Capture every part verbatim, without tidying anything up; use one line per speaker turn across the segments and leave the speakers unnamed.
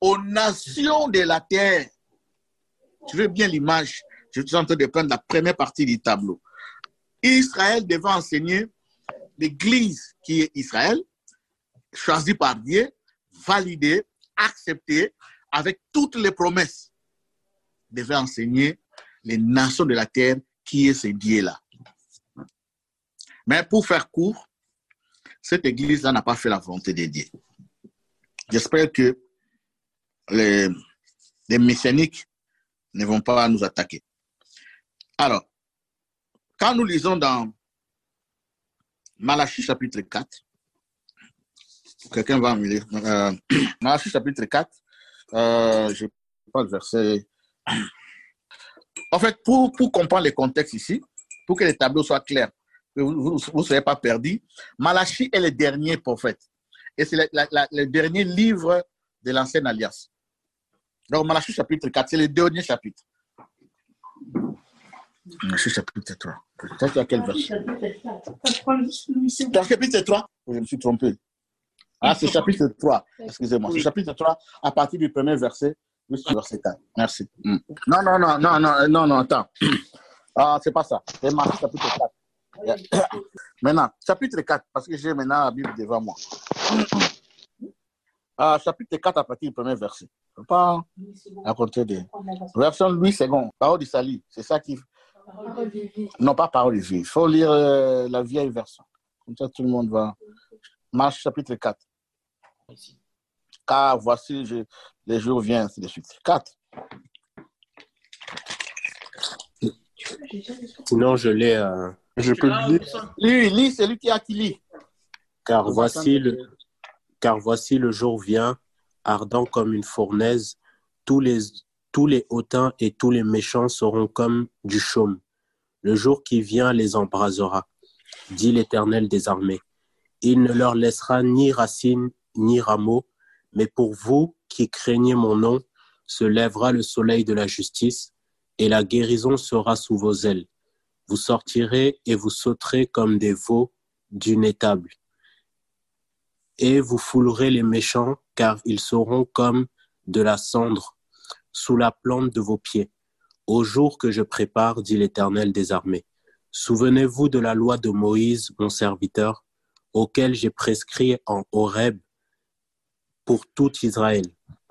aux nations de la terre. Tu veux bien l'image? Je suis en train de prendre la première partie du tableau. Israël devait enseigner l'Église qui est Israël, choisie par Dieu, validée, acceptée, avec toutes les promesses. Devait enseigner les nations de la terre qui est ce Dieu-là. Mais pour faire court, cette Église-là n'a pas fait la volonté de Dieu. J'espère que les, les messianiques ne vont pas nous attaquer. Alors, quand nous lisons dans Malachie chapitre quatre, quelqu'un va me lire, euh, Malachie chapitre quatre, euh, je ne sais pas le verset. En fait, pour, pour comprendre le contexte ici, pour que les tableaux soient clairs, que vous ne soyez pas perdus, Malachie est le dernier prophète. Et c'est la, la, la, le dernier livre de l'Ancienne Alliance. Donc, Malachie chapitre quatre, c'est le dernier chapitre. Malachie chapitre trois. C'est à quel verset? Dans chapitre trois? Je me suis trompé. Ah, c'est chapitre trois. Excusez-moi. C'est chapitre trois, à partir du premier verset jusqu'au verset quatre. Merci. Mm. Non, non, non, non, non, non, non, attends. Ah, c'est pas ça. C'est Malachie chapitre quatre. Maintenant, chapitre quatre, parce que j'ai maintenant la Bible devant moi. Ah, chapitre quatre, à partir du premier verset. Je ne peux pas raconter des. Version Louis second, parole du salut. C'est ça qui. Non, pas parole de vie. Il faut lire euh, la vieille version. Comme ça, tout le monde va. Marche chapitre quatre. Car voici, je... les jours viennent, ainsi de suite. quatre.
Sinon, je l'ai. Euh...
Je peux le lire.
Lui, lis, c'est lui qui a qui lit.
Car voici, le... Car voici le jour vient, ardent comme une fournaise. Tous les, tous les hautains et tous les méchants seront comme du chaume. Le jour qui vient les embrasera, dit l'Éternel des armées. Il ne leur laissera ni racines ni rameaux, mais pour vous qui craignez mon nom, se lèvera le soleil de la justice, et la guérison sera sous vos ailes. Vous sortirez et vous sauterez comme des veaux d'une étable. Et vous foulerez les méchants, car ils seront comme de la cendre sous la plante de vos pieds. Au jour que je prépare, dit l'Éternel des armées. Souvenez-vous de la loi de Moïse, mon serviteur, auquel j'ai prescrit en Horeb pour tout Israël,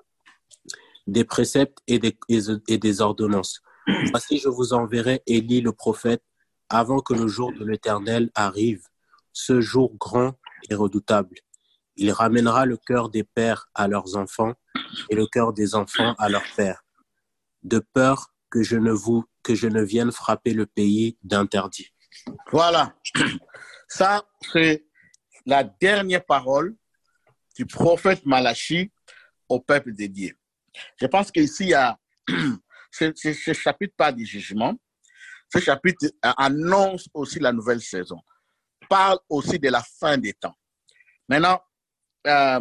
des préceptes et des, et des ordonnances. Voici, je vous enverrai Élie le prophète, avant que le jour de l'Éternel arrive, ce jour grand et redoutable. Il ramènera le cœur des pères à leurs enfants et le cœur des enfants à leurs pères, de peur que je ne, vous, que je ne vienne frapper le pays d'interdit.
Voilà. Ça, c'est la dernière parole du prophète Malachie au peuple de Dieu. Je pense qu'ici, il y a ce, ce, ce chapitre parle du jugement. Ce chapitre annonce aussi la nouvelle saison. Parle aussi de la fin des temps. Maintenant, euh,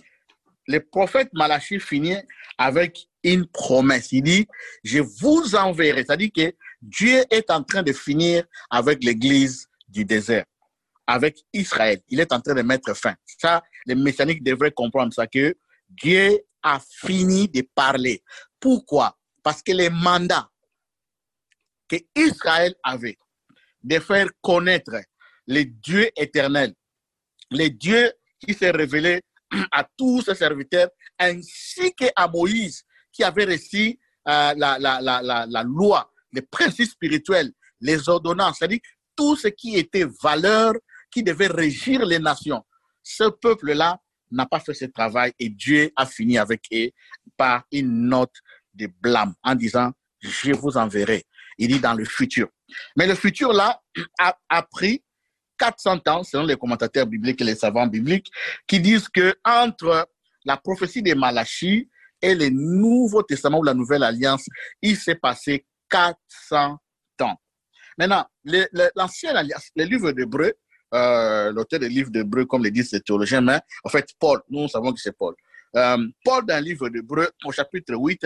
le prophète Malachie finit avec une promesse. Il dit, je vous enverrai. C'est-à-dire que Dieu est en train de finir avec l'église du désert, avec Israël. Il est en train de mettre fin. Ça, les messianiques devraient comprendre ça, que Dieu a fini de parler. Pourquoi? Parce que les mandats que Israël avait de faire connaître le Dieu éternel, le Dieu qui s'est révélé à tous ses serviteurs, ainsi qu'à Moïse, qui avait reçu euh, la, la, la, la, la loi, les principes spirituels, les ordonnances, c'est-à-dire tout ce qui était valeur, qui devait régir les nations. Ce peuple-là n'a pas fait ce travail et Dieu a fini avec eux par une note de blâme en disant, je vous enverrai. Il dit dans le futur. Mais le futur, là, a, a pris quatre cents ans, selon les commentateurs bibliques et les savants bibliques, qui disent que entre la prophétie de Malachie et le Nouveau Testament ou la Nouvelle Alliance, il s'est passé quatre cents ans. Maintenant, l'Ancienne Alliance, les livres d'Hébreu, euh, l'auteur des livres d'Hébreu, comme le disent les théologiens, mais en fait, Paul, nous savons que c'est Paul. Euh, Paul, dans le livre d'Hébreu, au chapitre huit,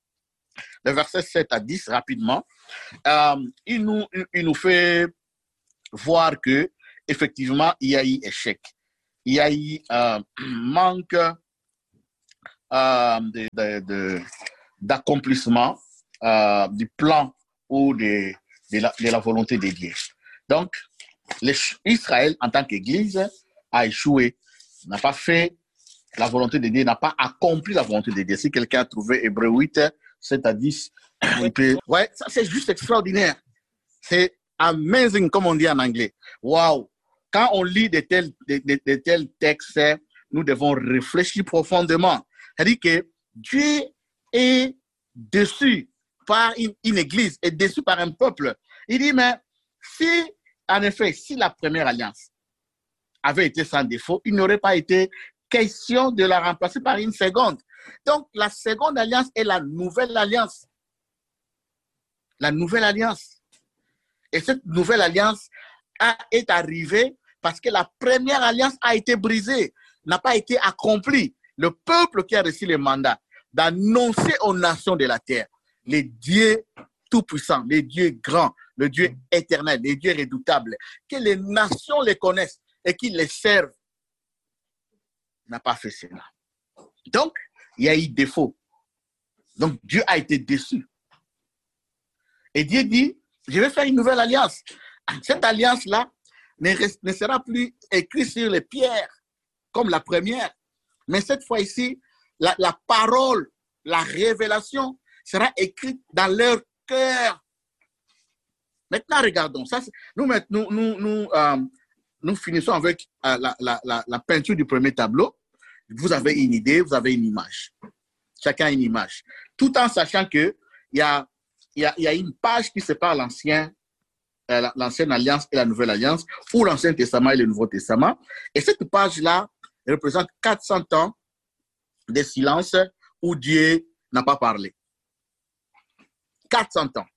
le verset sept à dix, rapidement, euh, il, nous, il nous fait voir que effectivement, il y a eu échec. Il y a eu euh, manque euh, de, de, de, d'accomplissement euh, du plan ou de, de, la, de la volonté de Dieu. Donc, les, Israël, en tant qu'Église, a échoué, n'a pas fait la volonté de Dieu, n'a pas accompli la volonté de Dieu. Si quelqu'un a trouvé Hébreux huit, sept à dix, il peut... Ouais, ça c'est juste extraordinaire. C'est amazing, comme on dit en anglais. Wow! Quand on lit de tels, de, de, de tels textes, nous devons réfléchir profondément. C'est-à-dire que Dieu est déçu par une, une église, est déçu par un peuple. Il dit, mais si, en effet, si la première alliance avait été sans défaut, il n'aurait pas été question de la remplacer par une seconde. Donc, la seconde alliance est la nouvelle alliance. La nouvelle alliance. Et cette nouvelle alliance a, est arrivée parce que la première alliance a été brisée, n'a pas été accomplie. Le peuple qui a reçu le mandat d'annoncer aux nations de la terre les dieux tout-puissants, les dieux grands, le Dieu éternel, les dieux redoutables, que les nations les connaissent et qu'ils les servent, n'a pas fait cela. Donc, il y a eu défaut. Donc, Dieu a été déçu. Et Dieu dit, je vais faire une nouvelle alliance. Cette alliance-là ne, ne sera plus écrite sur les pierres comme la première. Mais cette fois-ci, la, la parole, la révélation sera écrite dans leur cœur. Maintenant, regardons. Ça, nous, nous, nous, nous, euh, nous finissons avec euh, la, la, la, la peinture du premier tableau. Vous avez une idée, vous avez une image. Chacun a une image. Tout en sachant qu'il y a, y, a, y a une page qui sépare l'ancien, euh, l'ancienne alliance et la nouvelle alliance, ou l'Ancien Testament et le Nouveau Testament. Et cette page-là représente quatre cents ans de silence où Dieu n'a pas parlé. quatre cents ans.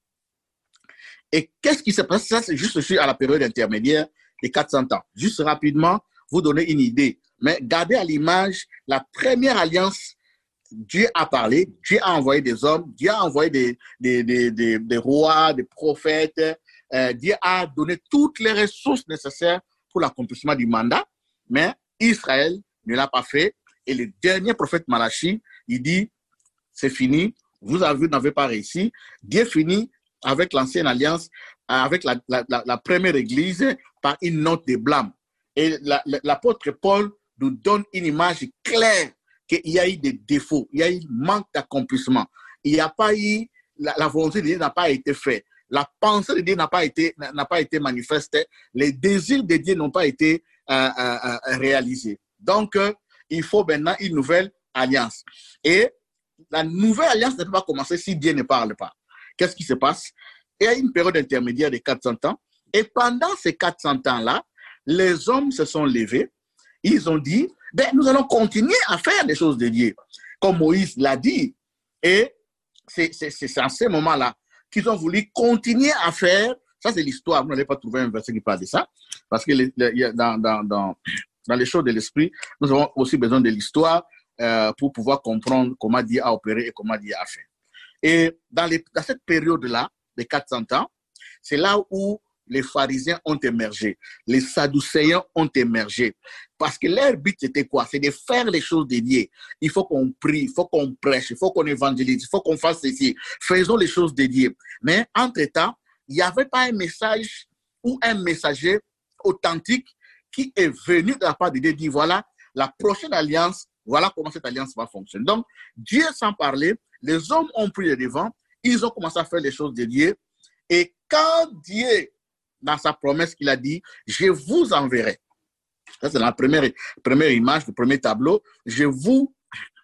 Et qu'est-ce qui s'est passé? Ça, c'est juste à la période intermédiaire des quatre cents ans. Juste rapidement, vous donner une idée. Mais gardez à l'image la première alliance. Dieu a parlé, Dieu a envoyé des hommes, Dieu a envoyé des, des, des, des, des rois, des prophètes. Euh, Dieu a donné toutes les ressources nécessaires pour l'accomplissement du mandat. Mais Israël ne l'a pas fait. Et le dernier prophète Malachi, il dit, c'est fini, vous n'avez pas réussi. Dieu finit avec l'ancienne alliance, avec la, la, la, la première église, par une note de blâme. Et l'apôtre Paul nous donne une image claire qu'il y a eu des défauts, il y a eu manque d'accomplissement. Il n'y a pas eu, la, la volonté de Dieu n'a pas été faite. La pensée de Dieu n'a pas été, n'a pas été manifestée. Les désirs de Dieu n'ont pas été euh, euh, réalisés. Donc, euh, il faut maintenant une nouvelle alliance. Et la nouvelle alliance ne peut pas commencer si Dieu ne parle pas. Qu'est-ce qui se passe? Il y a une période intermédiaire de quatre cents ans. Et pendant ces quatre cents ans-là, les hommes se sont levés. Ils ont dit, ben, nous allons continuer à faire des choses de Dieu, comme Moïse l'a dit. Et c'est en ce moment-là qu'ils ont voulu continuer à faire. Ça, c'est l'histoire. Vous n'allez pas trouver un verset qui parle de ça. Parce que les, les, dans, dans, dans, dans les choses de l'esprit, nous avons aussi besoin de l'histoire euh, pour pouvoir comprendre comment Dieu a opéré et comment Dieu a fait. Et dans, les, dans cette période-là, de quatre cents ans, c'est là où les pharisiens ont émergé, les sadducéens ont émergé. Parce que leur but, c'était quoi? C'est de faire les choses de Dieu. Il faut qu'on prie, il faut qu'on prêche, il faut qu'on évangélise, il faut qu'on fasse ceci. Faisons les choses de Dieu. Mais entre-temps, il n'y avait pas un message ou un messager authentique qui est venu de la part de Dieu dire, voilà, la prochaine alliance, voilà comment cette alliance va fonctionner. Donc, Dieu sans parler, les hommes ont pris le devant, ils ont commencé à faire les choses de Dieu. Et quand Dieu, dans sa promesse qu'il a dit, je vous enverrai. Ça, c'est la première, première image, le premier tableau. Je vous,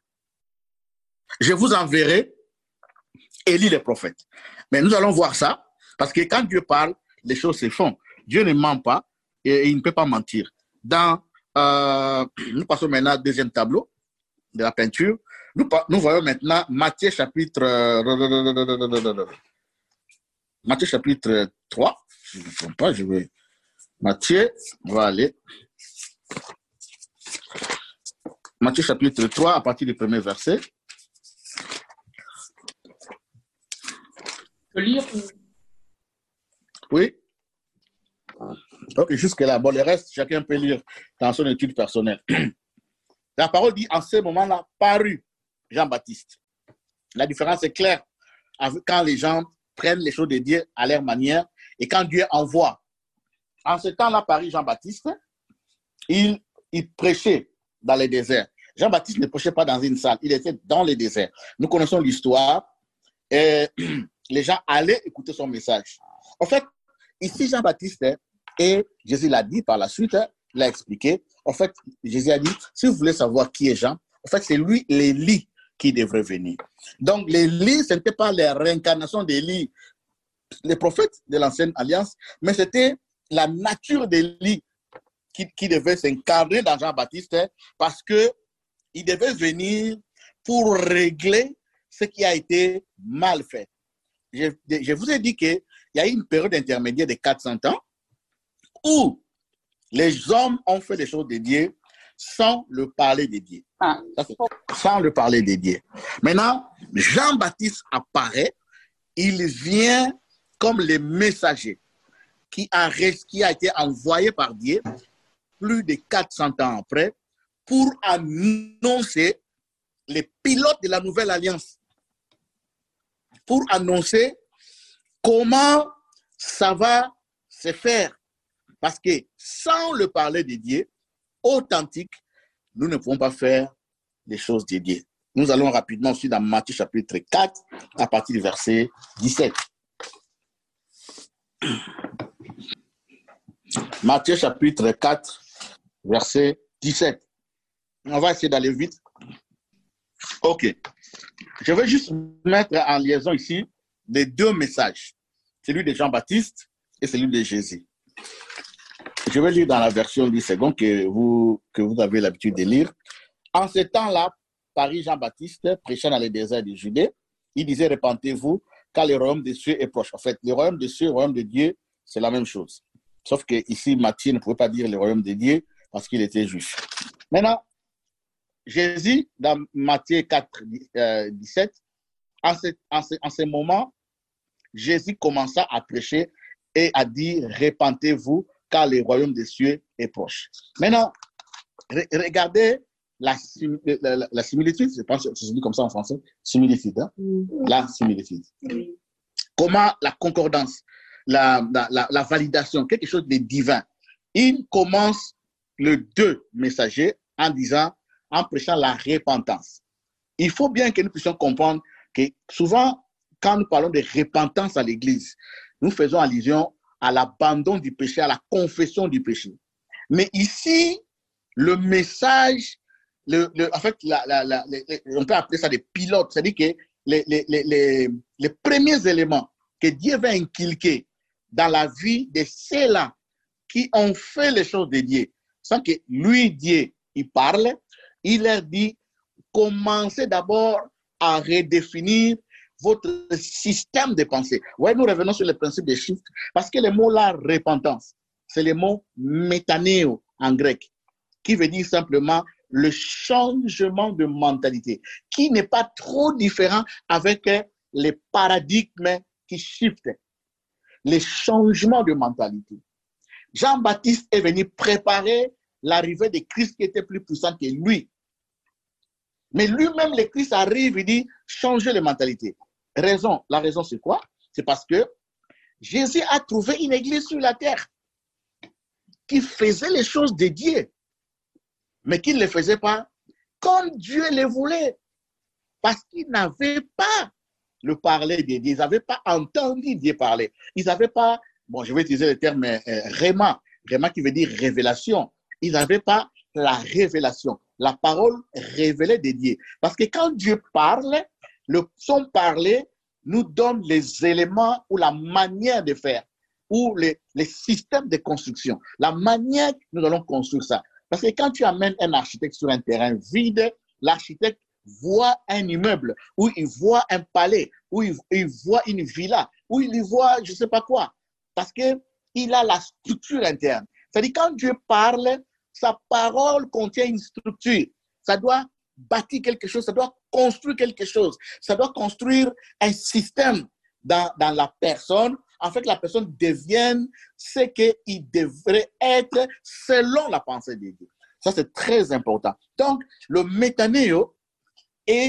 je vous enverrai Élie le prophète. Mais nous allons voir ça, parce que quand Dieu parle, les choses se font. Dieu ne ment pas et, et il ne peut pas mentir. Dans, euh, nous passons maintenant au deuxième tableau de la peinture. Nous, nous voyons maintenant Matthieu chapitre, euh, Matthieu chapitre trois. Je ne me trompe pas, je vais. Matthieu, on va aller. Matthieu chapitre trois, à partir du premier verset.
Je peux lire?
Oui. Ok, jusque-là. Bon, le reste, chacun peut lire dans son étude personnelle. La parole dit, en ce moment-là, parut Jean-Baptiste. La différence est claire quand les gens prennent les choses de Dieu à leur manière et quand Dieu envoie. En ce temps-là, Paris, Jean-Baptiste, il, il prêchait dans les déserts. Jean-Baptiste ne prêchait pas dans une salle, il était dans les déserts. Nous connaissons l'histoire. Et les gens allaient écouter son message. En fait, ici, Jean-Baptiste, et Jésus l'a dit par la suite, l'a expliqué. En fait, Jésus a dit, si vous voulez savoir qui est Jean, en fait, c'est lui, l'Élie, qui devrait venir. Donc, l'Élie, ce n'était pas la réincarnation d'Élie, les prophètes de l'ancienne alliance, mais c'était la nature d'Élie qui, qui devait s'incarner dans Jean-Baptiste parce qu'il devait venir pour régler ce qui a été mal fait. Je, je vous ai dit qu'il y a eu une période intermédiaire de quatre cents ans où les hommes ont fait des choses de Dieu sans le parler de Dieu. Ah. Sans le parler de Dieu. Maintenant, Jean-Baptiste apparaît, il vient comme le messager qui a, qui a été envoyé par Dieu plus de quatre cents ans après pour annoncer les pilotes de la nouvelle alliance, pour annoncer comment ça va se faire. Parce que sans le parler de Dieu authentique, nous ne pouvons pas faire les choses de Dieu. Nous allons rapidement aussi dans Matthieu chapitre quatre, à partir du verset dix-sept. Matthieu chapitre quatre, verset dix-sept. On va essayer d'aller vite. Ok. Je vais juste mettre en liaison ici les deux messages, celui de Jean-Baptiste et celui de Jésus. Je vais lire dans la version du second que vous, que vous avez l'habitude de lire. En ce temps-là, Paris Jean-Baptiste, prêchant dans les déserts de Judée, il disait, répentez-vous, car le royaume des cieux est proche. En fait, le royaume des cieux et le royaume de Dieu, c'est la même chose. Sauf que ici, Matthieu ne pouvait pas dire le royaume de Dieu parce qu'il était juif. Maintenant, Jésus, dans Matthieu quatre, dix-sept, en ce, en, ce, en ce moment, Jésus commença à prêcher et à dire, répentez-vous, car le royaume des cieux est proche. Maintenant, re regardez la, la, la, la similitude, je pense que c'est dit comme ça en français, similitude, hein? Mm. La similitude. Mm. Comment la concordance, la, la, la, la validation, quelque chose de divin. Il commence le deux messager en disant, en prêchant la repentance. Il faut bien que nous puissions comprendre que souvent, quand nous parlons de repentance à l'Église, nous faisons allusion à l'abandon du péché, à la confession du péché. Mais ici, le message, le, le, en fait, la, la, la, les, on peut appeler ça des pilotes, c'est-à-dire que les, les, les, les, les premiers éléments que Dieu va inculquer dans la vie de ceux-là qui ont fait les choses de Dieu, sans que lui, Dieu, il parle, il leur dit, commencez d'abord à redéfinir votre système de pensée. Ouais, nous revenons sur le principe des chiffres, parce que le mot là, repentance, c'est le mot métanéo en grec, qui veut dire simplement le changement de mentalité, qui n'est pas trop différent avec les paradigmes qui shiftent, les changements de mentalité. Jean-Baptiste est venu préparer l'arrivée de Christ qui était plus puissant que lui. Mais lui-même, le Christ arrive, il dit, changez les mentalités. Raison, la raison c'est quoi? C'est parce que Jésus a trouvé une église sur la terre qui faisait les choses de Dieu, mais qui ne les faisait pas comme Dieu les voulait, parce qu'ils n'avaient pas le parler de Dieu, ils n'avaient pas entendu Dieu parler, ils n'avaient pas, bon je vais utiliser le terme euh, réma, réma qui veut dire révélation, ils n'avaient pas la révélation, la parole révélée de Dieu, parce que quand Dieu parle, le, son parler nous donne les éléments ou la manière de faire, ou les, les systèmes de construction, la manière que nous allons construire ça. Parce que quand tu amènes un architecte sur un terrain vide, l'architecte voit un immeuble, ou il voit un palais, ou il, il voit une villa, ou il voit je ne sais pas quoi. Parce qu'il a la structure interne. C'est-à-dire quand Dieu parle, sa parole contient une structure. Ça doit bâtir quelque chose, ça doit construire quelque chose, ça doit construire un système dans, dans la personne, en fait la personne devienne ce qu'il devrait être selon la pensée de Dieu. Ça c'est très important. Donc le métanéo est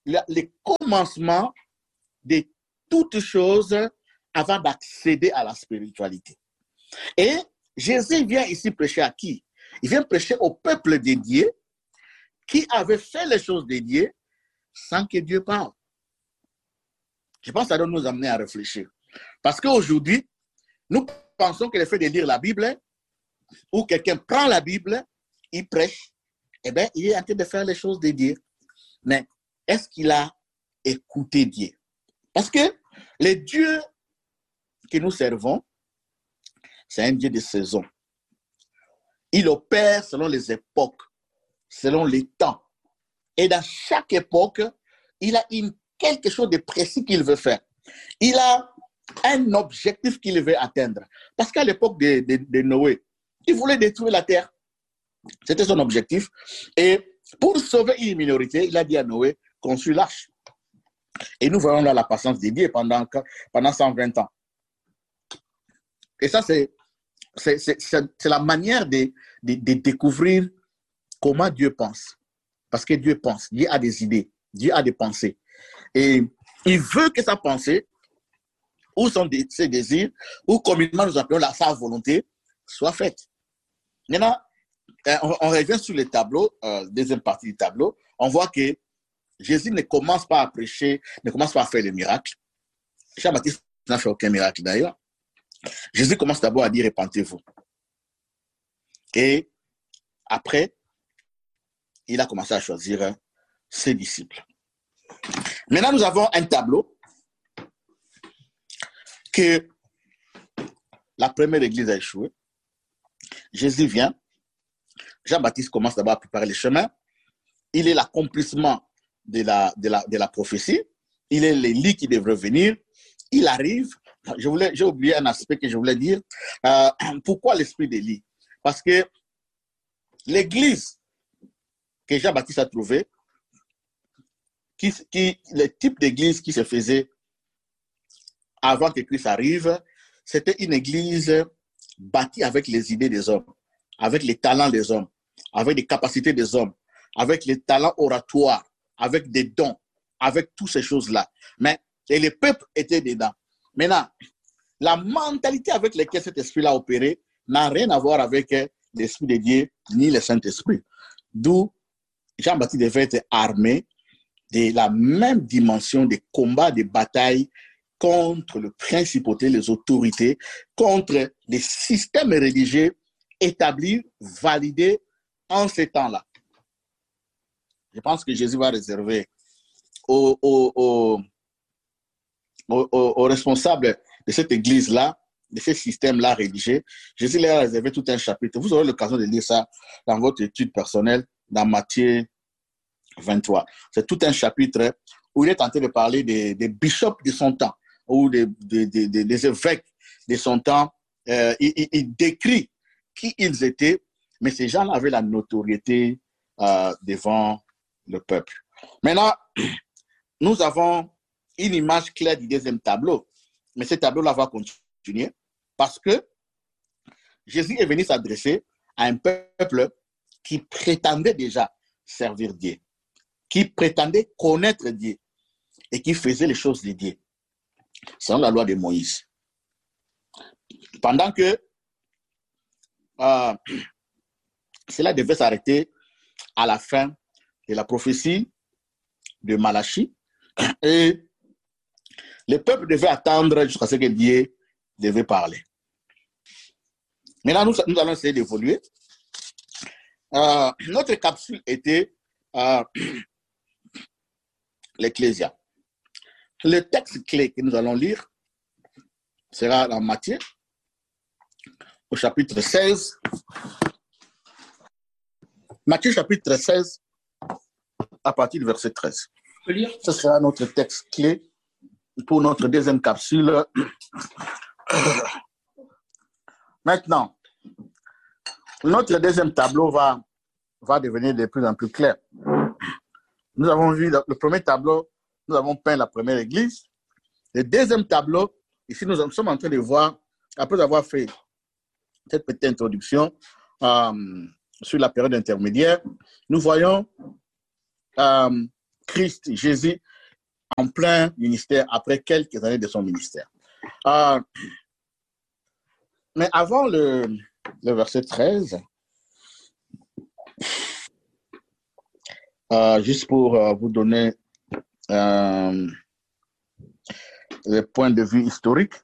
le commencement de toutes choses avant d'accéder à la spiritualité. Et Jésus vient ici prêcher à qui? Il vient prêcher au peuple dédié qui avait fait les choses dédiées sans que Dieu parle. Je pense que ça doit nous amener à réfléchir. Parce qu'aujourd'hui, nous pensons que le fait de lire la Bible, ou quelqu'un prend la Bible, il prêche, eh bien, il est en train de faire les choses dédiées. Mais est-ce qu'il a écouté Dieu? Parce que le Dieu que nous servons, c'est un Dieu de saison. Il opère selon les époques, selon les temps. Et dans chaque époque, il a une, quelque chose de précis qu'il veut faire. Il a un objectif qu'il veut atteindre. Parce qu'à l'époque de, de, de Noé, il voulait détruire la terre. C'était son objectif. Et pour sauver une minorité, il a dit à Noé, construis l'arche. Et nous voyons là la patience de Dieu pendant, pendant cent vingt ans. Et ça, c'est la manière de, de, de découvrir comment Dieu pense. Parce que Dieu pense, Dieu a des idées, Dieu a des pensées. Et il veut que sa pensée, ou son, ses désirs, ou communément nous appelons la, sa volonté, soit faite. Maintenant, on, on revient sur le tableau, euh, deuxième partie du tableau, on voit que Jésus ne commence pas à prêcher, ne commence pas à faire des miracles. Jean-Baptiste n'a fait aucun miracle d'ailleurs. Jésus commence d'abord à dire repentez-vous. Et après, il a commencé à choisir ses disciples. Maintenant, nous avons un tableau que la première église a échoué. Jésus vient. Jean-Baptiste commence d'abord à préparer le chemin. Il est l'accomplissement de la, de, la, de la prophétie. Il est l'Élie qui devrait venir. Il arrive. Je voulais, j'ai oublié un aspect que je voulais dire. Euh, pourquoi l'esprit d'Élie? Parce que l'église que Jean-Baptiste a trouvée, qui, qui, le type d'église qui se faisait avant que Christ arrive, c'était une église bâtie avec les idées des hommes, avec les talents des hommes, avec les capacités des hommes, avec les talents oratoires, avec des dons, avec toutes ces choses-là. Mais et le peuple était dedans. Maintenant, la mentalité avec laquelle cet esprit-là a opéré n'a rien à voir avec l'esprit de Dieu ni le Saint-Esprit. D'où Jean-Baptiste devait être armé de la même dimension de combat, de bataille contre le principauté, les autorités, contre les systèmes religieux établis, validés en ces temps-là. Je pense que Jésus va réserver aux, aux, aux, aux, aux responsables de cette église-là, de ce système-là religieux, Jésus leur a réservé tout un chapitre. Vous aurez l'occasion de lire ça dans votre étude personnelle, dans Matthieu vingt-trois. C'est tout un chapitre où il est tenté de parler des, des bishops de son temps, ou des, des, des, des évêques de son temps. Euh, il, il, il décrit qui ils étaient, mais ces gens-là avaient la notoriété euh, devant le peuple. Maintenant, nous avons une image claire du deuxième tableau, mais ce tableau-là va continuer parce que Jésus est venu s'adresser à un peuple qui prétendait déjà servir Dieu, qui prétendait connaître Dieu et qui faisait les choses de Dieu, selon la loi de Moïse. Pendant que euh, cela devait s'arrêter à la fin de la prophétie de Malachie, et le peuple devait attendre jusqu'à ce que Dieu devait parler. Maintenant, nous, nous allons essayer d'évoluer. Euh, notre capsule était euh, l'Ecclésia. Le texte clé que nous allons lire sera dans Matthieu, au chapitre seize. Matthieu chapitre seize, à partir du verset treize. Ce sera notre texte clé pour notre deuxième capsule. Maintenant, notre deuxième tableau va, va devenir de plus en plus clair. Nous avons vu le premier tableau, nous avons peint la première église. Le deuxième tableau, ici nous sommes en train de voir, après avoir fait cette petite introduction euh, sur la période intermédiaire, nous voyons euh, Christ, Jésus, en plein ministère, après quelques années de son ministère. Euh, mais avant le, le verset treize, euh, juste pour euh, vous donner euh, le point de vue historique,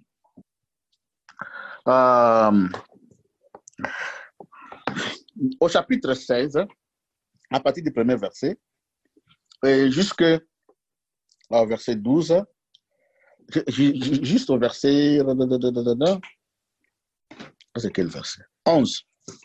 euh, au chapitre seize, à partir du premier verset, et jusqu'au verset douze, juste au verset... C'est quel verset? onze.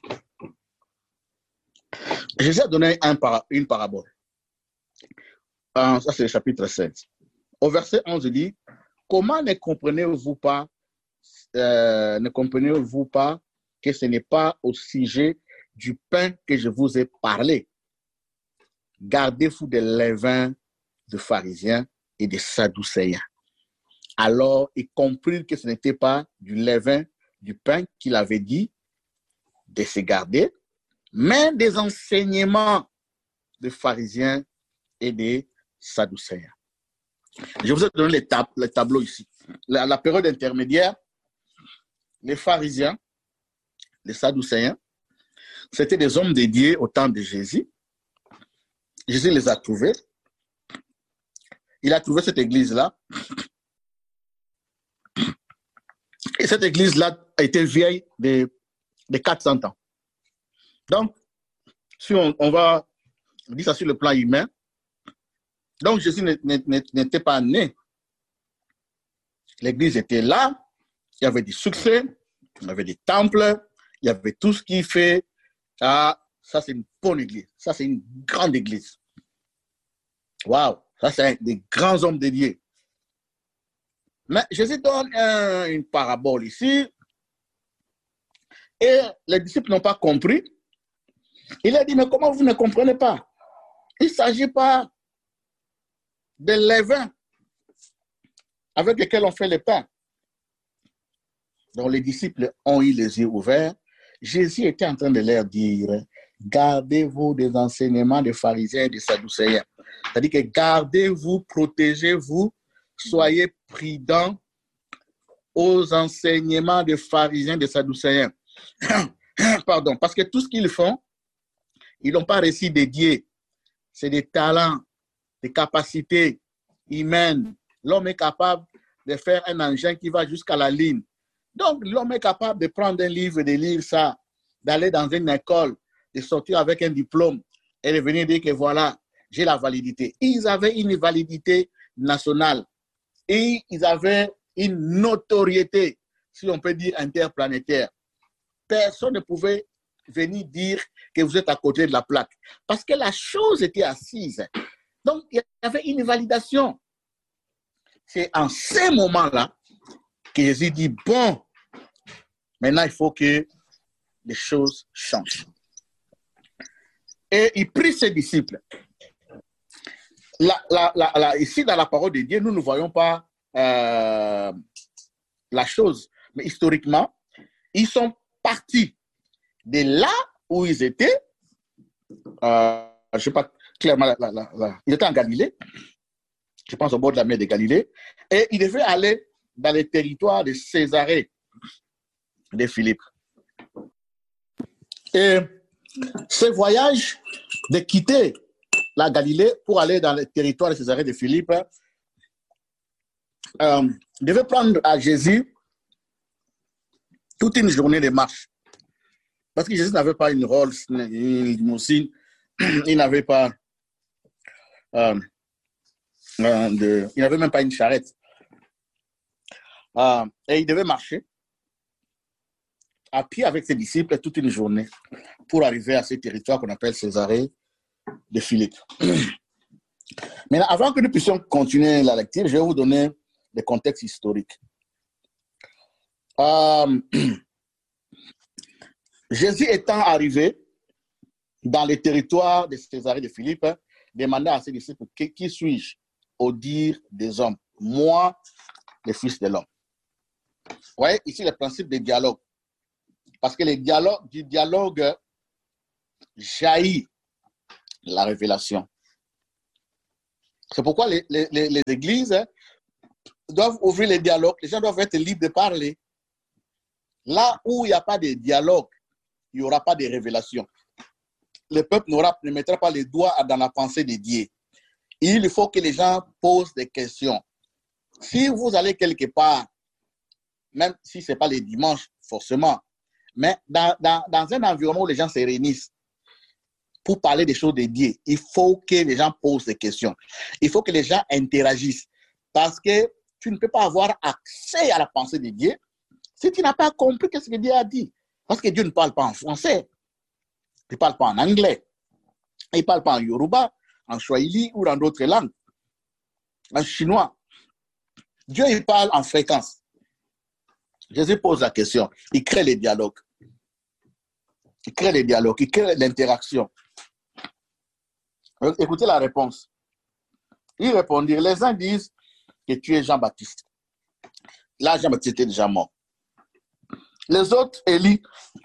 Jésus a donné un para, une parabole. Euh, ça, c'est le chapitre seize. Au verset onze, il dit, comment ne comprenez-vous pas, euh, ne comprenez-vous pas que ce n'est pas au sujet du pain que je vous ai parlé? Gardez-vous des levains de pharisiens et des sadducéens. Alors, il comprit que ce n'était pas du levain du pain qu'il avait dit de se garder, mais des enseignements des pharisiens et des sadducéens. Je vous ai donné les, tab les tableaux ici. La, la période intermédiaire, les pharisiens, les sadducéens, c'était des hommes dédiés au temps de Jésus. Jésus les a trouvés. Il a trouvé cette église-là. Et cette église-là a été vieille de, de quatre cents ans. Donc, si on, on va dire ça sur le plan humain, donc Jésus n'était pas né. L'église était là, il y avait du succès, il y avait des temples, il y avait tout ce qui fait. Ah, ça c'est une bonne église, ça c'est une grande église. Waouh, ça c'est des grands hommes dédiés. Mais Jésus donne un, une parabole ici, et les disciples n'ont pas compris. Il a dit, mais comment vous ne comprenez pas? Il ne s'agit pas de levain avec lesquels on fait le pain. Donc les disciples ont eu les yeux ouverts. Jésus était en train de leur dire, gardez-vous des enseignements des pharisiens et des sadducéens. C'est-à-dire que gardez-vous, protégez-vous, soyez prudents aux enseignements des pharisiens et des sadducéens. Pardon, parce que tout ce qu'ils font, ils n'ont pas réussi dédié. C'est des talents, des capacités humaines. L'homme est capable de faire un engin qui va jusqu'à la ligne. Donc, l'homme est capable de prendre un livre, de lire ça, d'aller dans une école, de sortir avec un diplôme et de venir dire que voilà, j'ai la validité. Ils avaient une validité nationale et ils avaient une notoriété, si on peut dire interplanétaire. Personne ne pouvait venir dire que vous êtes à côté de la plaque parce que la chose était assise. Donc, il y avait une validation. C'est en ces moments-là que Jésus dit, bon, maintenant, il faut que les choses changent. Et il prie ses disciples. La, la, la, la, ici, dans la parole de Dieu, nous ne voyons pas euh, la chose. Mais historiquement, ils sont partis de là où ils étaient. Euh, je ne sais pas clairement, la, la, la, la, ils étaient en Galilée. Je pense au bord de la mer de Galilée. Et ils devaient aller dans les territoires de Césarée de Philippe. Et ce voyage de quitter la Galilée pour aller dans le territoire de Césarée de Philippe euh, devait prendre à Jésus toute une journée de marche. Parce que Jésus n'avait pas une Rolls, une limousine, il n'avait pas euh, euh, de, il n'avait même pas une charrette. Euh, et il devait marcher à pied avec ses disciples toute une journée pour arriver à ce territoire qu'on appelle Césarée de Philippe. Maintenant, avant que nous puissions continuer la lecture, je vais vous donner le contexte historique. Euh, Jésus étant arrivé dans le territoire de Césarée de Philippe, demanda à ses disciples, qui, qui suis-je au dire des hommes? Moi, le Fils de l'homme. Vous voyez ici le principe des dialogues. Parce que les dialogues, du dialogue jaillit la révélation. C'est pourquoi les, les, les, les églises hein, doivent ouvrir les dialogues. Les gens doivent être libres de parler. Là où il n'y a pas de dialogue, il n'y aura pas de révélation. Le peuple ne mettra pas les doigts dans la pensée de Dieu. Il faut que les gens posent des questions. Si vous allez quelque part, même si ce n'est pas les dimanches, forcément, mais dans, dans, dans un environnement où les gens se réunissent pour parler des choses de Dieu, il faut que les gens posent des questions. Il faut que les gens interagissent. Parce que tu ne peux pas avoir accès à la pensée de Dieu si tu n'as pas compris ce que Dieu a dit. Parce que Dieu ne parle pas en français. Il ne parle pas en anglais. Il ne parle pas en yoruba, en swahili ou dans d'autres langues. En chinois. Dieu, il parle en fréquence. Jésus pose la question. Il crée les dialogues. Il crée les dialogues. Il crée l'interaction. Écoutez la réponse. Il répondit, les uns disent que tu es Jean-Baptiste. Là, Jean-Baptiste était déjà mort. Les autres, Élie.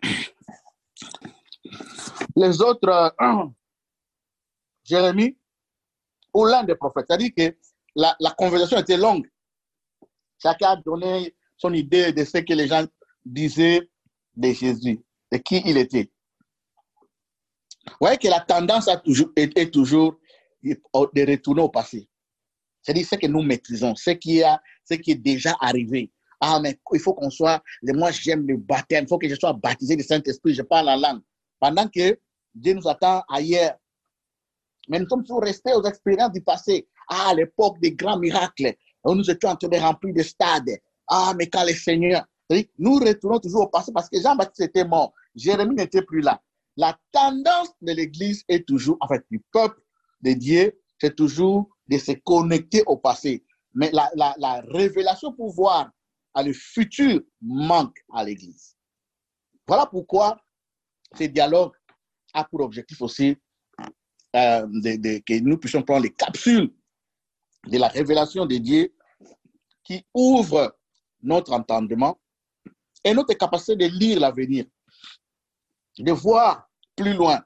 Les autres, euh, Jérémie, ou l'un des prophètes. C'est-à-dire que la, la conversation était longue. Chacun a donné son idée de ce que les gens disaient de Jésus, de qui il était. Vous voyez que la tendance a toujours, est, est toujours de retourner au passé. C'est-à-dire ce que nous maîtrisons, ce qui, a, ce qui est déjà arrivé. Ah, mais il faut qu'on soit, moi j'aime le baptême, il faut que je sois baptisé du Saint-Esprit, je parle en langue. Pendant que Dieu nous attend ailleurs. Mais nous sommes toujours restés aux expériences du passé. Ah, à l'époque des grands miracles, où nous étions en train de remplir des stades. Ah, mais quand les seigneurs, nous retournons toujours au passé parce que Jean-Baptiste était mort, Jérémie n'était plus là. La tendance de l'Église est toujours, en fait, du peuple de Dieu, c'est toujours de se connecter au passé. Mais la, la, la révélation pour voir à le futur manque à l'Église. Voilà pourquoi ce dialogue a pour objectif aussi euh, de, de, que nous puissions prendre les capsules de la révélation de Dieu qui ouvrent notre entendement et notre capacité de lire l'avenir, de voir plus loin.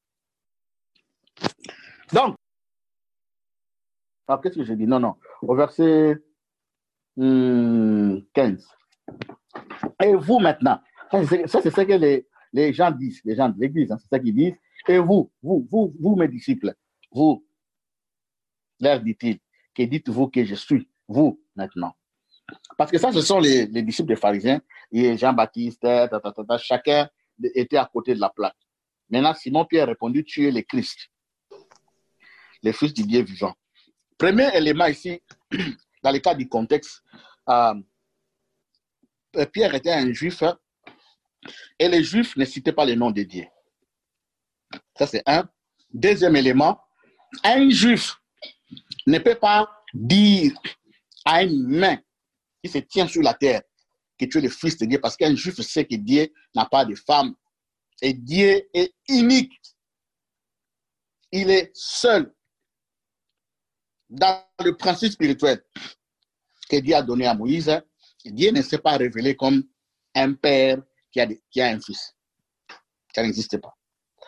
Donc, alors qu'est-ce que je dis? Non, non. Au verset hum, quinze. Et vous maintenant, ça c'est ce que les, les gens disent, les gens de l'Église, hein, c'est ça qu'ils disent. Et vous, vous, vous, vous, mes disciples, vous, leur dit-il, que dites-vous que je suis, vous maintenant. Parce que ça, ce sont les, les disciples des pharisiens, et Jean-Baptiste, chacun était à côté de la plaque. Maintenant, Simon-Pierre répondit, tu es le Christ, le Fils du Dieu vivant. Premier élément ici, dans le cas du contexte, euh, Pierre était un juif, hein, et les juifs ne citaient pas le nom de Dieu. Ça, c'est un. Deuxième élément, un juif ne peut pas dire à une main qui se tient sur la terre que tu es le Fils de Dieu, parce qu'un juif sait que Dieu n'a pas de femme. Et Dieu est unique. Il est seul. Dans le principe spirituel que Dieu a donné à Moïse, Dieu ne s'est pas révélé comme un père qui a, de, qui a un fils. Ça n'existe pas.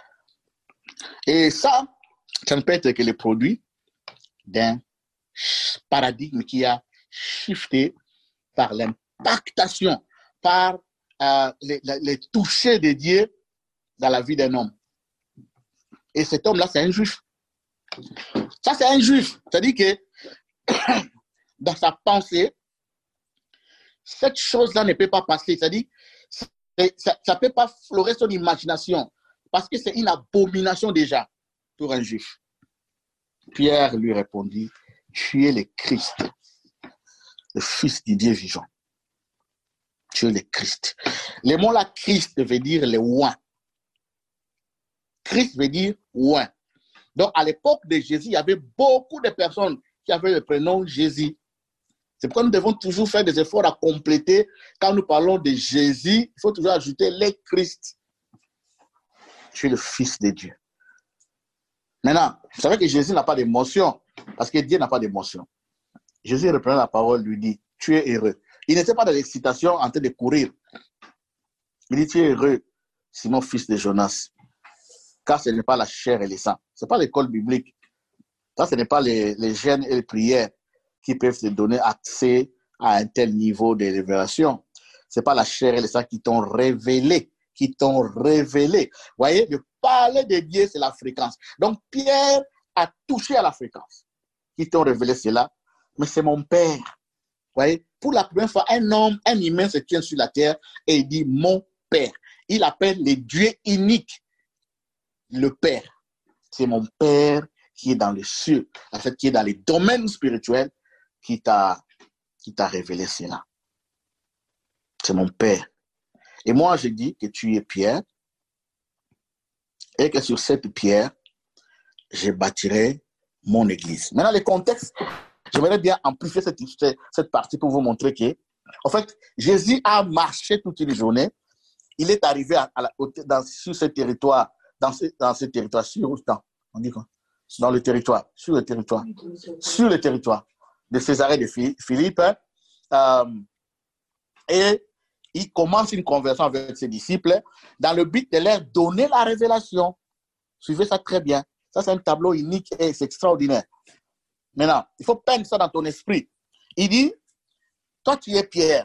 Et ça, ça ne peut être que le produit d'un paradigme qui a shifté par l'impactation, par euh, les, les touchés de Dieu dans la vie d'un homme. Et cet homme-là, c'est un juif. Ça, c'est un juif. C'est-à-dire que dans sa pensée, cette chose-là ne peut pas passer. C'est-à-dire ça ne peut pas florer son imagination parce que c'est une abomination déjà pour un juif. Pierre lui répondit, tu es le Christ, le Fils du Dieu vivant. Tu es le Christ. Le mot là, Christ veut dire le oint. Christ veut dire oint. Donc, à l'époque de Jésus, il y avait beaucoup de personnes qui avaient le prénom Jésus. C'est pourquoi nous devons toujours faire des efforts à compléter. Quand nous parlons de Jésus, il faut toujours ajouter le Christ. Tu es le Fils de Dieu. Maintenant, vous savez que Jésus n'a pas d'émotion, parce que Dieu n'a pas d'émotion. Jésus reprend la parole, lui dit, tu es heureux. Il n'était pas dans l'excitation en train de courir. Il dit, tu es heureux, Simon, fils de Jonas, car ce n'est pas la chair et le sang. Ce n'est pas l'école biblique. Ça, ce n'est pas les, les jeûnes et les prières qui peuvent te donner accès à un tel niveau de révélation. Ce n'est pas la chair et le sang qui t'ont révélé, qui t'ont révélé. Vous voyez, le parler de Dieu, c'est la fréquence. Donc, Pierre a touché à la fréquence. Qui t'ont révélé cela, mais c'est mon Père. Vous voyez, pour la première fois, un homme, un humain se tient sur la terre et il dit mon Père. Il appelle le Dieu unique le Père. C'est mon Père qui est dans les cieux, en fait, qui est dans les domaines spirituels, qui t'a, qui t'a révélé cela. C'est mon Père. Et moi, je dis que tu es Pierre et que sur cette pierre, je bâtirai mon église. Maintenant, le contexte, j'aimerais bien amplifier cette, cette partie pour vous montrer que, en fait, Jésus a marché toute une journée. Il est arrivé à, à la, dans, sur ce territoire, dans ce, dans ce territoire, sur, dans, on dit quoi? Dans le territoire, sur le territoire, sur le territoire de Césarée de Philippe. Euh, et il commence une conversation avec ses disciples dans le but de leur donner la révélation. Suivez ça très bien. Ça, c'est un tableau unique et c'est extraordinaire. Maintenant, il faut peindre ça dans ton esprit. Il dit, toi, tu es Pierre.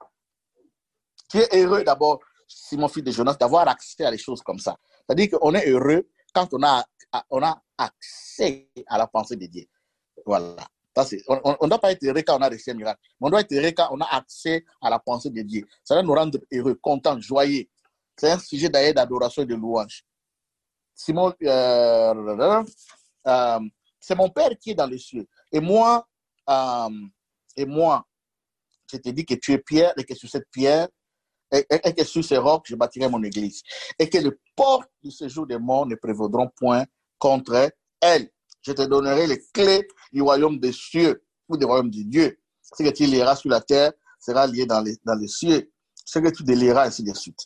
Tu es heureux d'abord, Simon, fils de Jonas, d'avoir accès à des choses comme ça. C'est-à-dire qu'on est heureux quand on a, on a accès à la pensée de Dieu. Voilà. Ça, c'est, on ne doit pas être heureux quand on a reçu un miracle. Mais on doit être heureux quand on a accès à la pensée de Dieu. Ça va nous rendre heureux, contents, joyeux. C'est un sujet d'ailleurs d'adoration et de louange. Simon, euh, euh, c'est mon Père qui est dans les cieux. Et moi, euh, et moi, je te dis que tu es Pierre et que sur cette pierre, et, et, et que sur ces rocs, je bâtirai mon église. Et que les portes du séjour des morts ne prévaudront point contre elle. Je te donnerai les clés du royaume des cieux ou du royaume de Dieu. Ce que tu lieras sur la terre sera lié dans les, dans les cieux. Ce que tu délieras, ainsi de suite.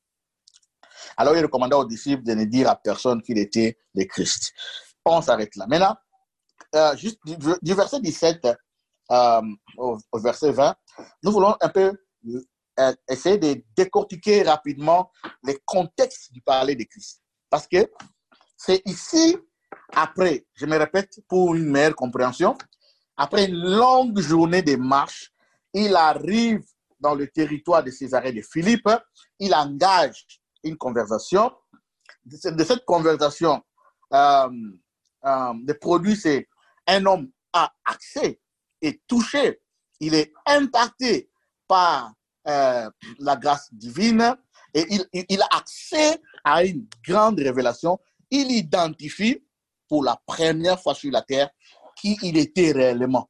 Alors, il recommanda aux disciples de ne dire à personne qu'il était le Christ. On s'arrête là. Maintenant, euh, juste du, du verset dix-sept euh, au, au verset vingt, nous voulons un peu euh, essayer de décortiquer rapidement les contextes du parler de Christ. Parce que c'est ici, après, je me répète pour une meilleure compréhension, après une longue journée de marche, il arrive dans le territoire de Césarée de Philippe, il engage une conversation. De cette conversation, euh, euh, le produit, c'est un homme a accès et touché. Il est impacté par euh, la grâce divine et il, il, il a accès à une grande révélation. Il identifie pour la première fois sur la terre qui il était réellement.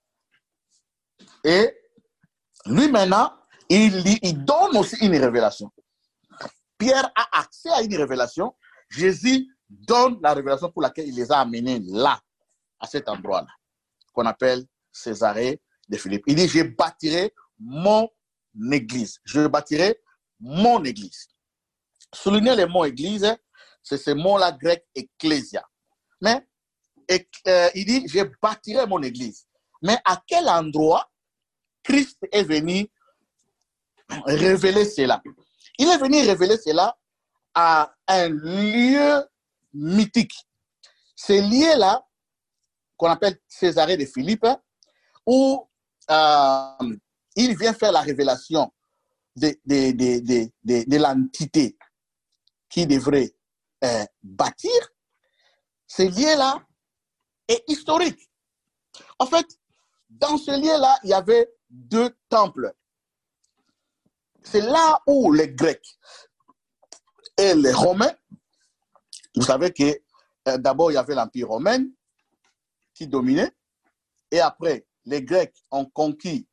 Et lui maintenant, il, il donne aussi une révélation. Pierre a accès à une révélation. Jésus donne la révélation pour laquelle il les a amenés là, à cet endroit-là, qu'on appelle Césarée de Philippe. Il dit, je bâtirai mon église. Je bâtirai mon église. Souligner le mot église, c'est ce mot-là grec ecclésia. Mais et, euh, il dit, je bâtirai mon église. Mais à quel endroit Christ est venu révéler cela? Il est venu révéler cela à un lieu mythique. Ce lieu-là, qu'on appelle Césarée de Philippe, où euh, il vient faire la révélation de, de, de, de, de, de l'entité qui devrait euh, bâtir. Ce lieu-là est historique. En fait, dans ce lieu-là, il y avait deux temples. C'est là où les Grecs et les Romains, vous savez que euh, d'abord il y avait l'Empire romain qui dominait, et après les Grecs ont conquis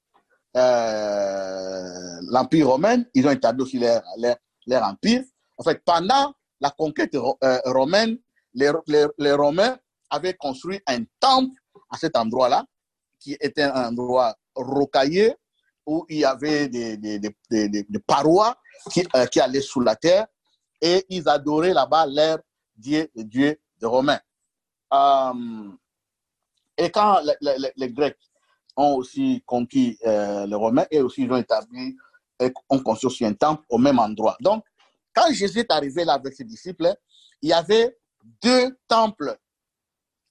euh, l'Empire romain, ils ont établi aussi leur, leur, leur empire. En fait, pendant la conquête euh, romaine, les, les, les Romains avaient construit un temple à cet endroit-là, qui était un endroit rocailleux, où il y avait des, des, des, des, des parois qui, euh, qui allaient sous la terre, et ils adoraient là-bas leur dieu, le dieu des Romains. Euh, et quand les, les, les Grecs ont aussi conquis euh, les Romains, et aussi ils ont établi, et ont construit un temple au même endroit. Donc, quand Jésus est arrivé là avec ses disciples, il y avait deux temples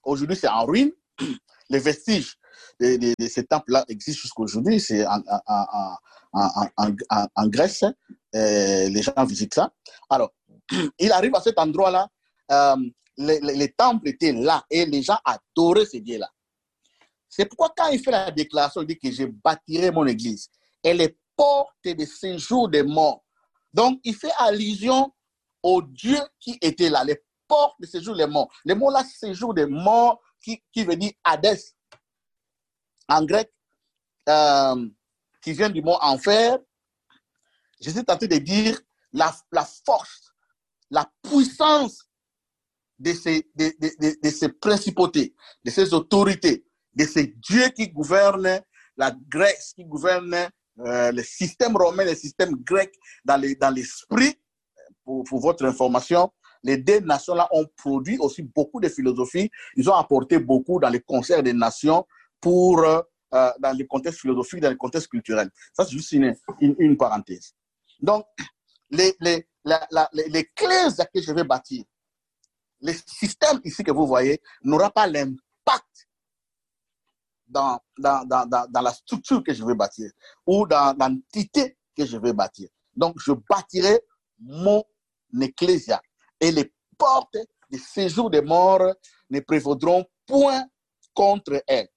aujourd'hui c'est en ruine. Les vestiges de, de, de ces temples-là existent jusqu'aujourd'hui. C'est en, en, en, en, en, en Grèce. Euh, les gens visitent ça. Alors, il arrive à cet endroit-là. Euh, les, les, les temples étaient là et les gens adoraient ces dieux-là. C'est pourquoi quand il fait la déclaration, il dit que je bâtirai mon église. Et les portes de séjour des morts. Donc, il fait allusion aux dieux qui étaient là. Les portes de séjour des morts. Le mot là, séjour des morts, qui, qui veut dire Hadès. En grec, euh, qui vient du mot enfer. Je suis tenté de dire la, la force, la puissance de ces, de, de, de, de ces principautés, de ces autorités, de ces dieux qui gouvernent la Grèce, qui gouvernent euh, le système romain, le système grec dans, les, dans l'esprit. Pour, pour votre information, les deux nations-là ont produit aussi beaucoup de philosophie. Ils ont apporté beaucoup dans les concerts des nations pour, euh, dans les contextes philosophiques, dans les contextes culturels. Ça, c'est juste une, une, une parenthèse. Donc, les, les, la, la, les, les clés que je vais bâtir, le système ici que vous voyez n'aura pas l'impact dans, dans, dans, dans, dans la structure que je vais bâtir ou dans l'entité que je vais bâtir. Donc, je bâtirai mon ecclésia et les portes du séjour des morts ne prévaudront point contre elle.